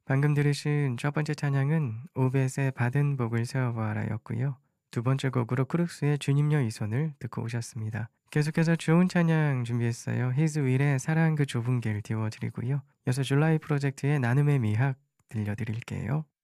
방금 들으신 첫 번째 찬양은 오벳의 받은 복을 세어보아라 였고요. 두 번째 곡으로 크룩스의 주님여 이 손을 듣고 오셨습니다. 계속해서 좋은 찬양 준비했어요. His will의 사랑 그 좁은 길 띄워드리고요. 이어서 줄라이 프로젝트의 나눔의 미학 들려드릴게요.